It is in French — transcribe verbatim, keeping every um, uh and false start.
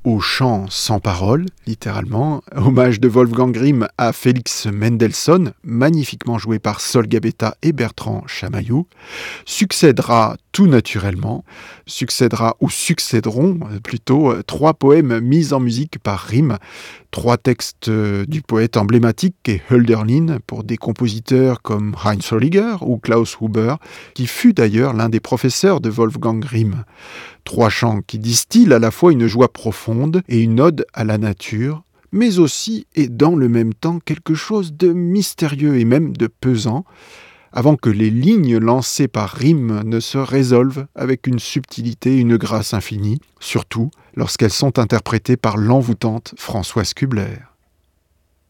au chant sans parole, littéralement, hommage de Wolfgang Grimm à Félix Mendelssohn, magnifiquement joué par Sol Gabetta et Bertrand Chamaillou, succédera tout naturellement, succédera ou succéderont plutôt trois poèmes mis en musique par Grimm, trois textes du poète emblématique qu'est Hölderlin pour des compositeurs comme Heinz Holliger ou Klaus Huber, qui fut d'ailleurs l'un des professeurs de Wolfgang Grimm. Trois chants qui distillent à la fois une joie profonde et une ode à la nature, mais aussi et dans le même temps quelque chose de mystérieux et même de pesant, avant que les lignes lancées par Grimm ne se résolvent avec une subtilité et une grâce infinie, surtout lorsqu'elles sont interprétées par l'envoûtante Françoise Kubler.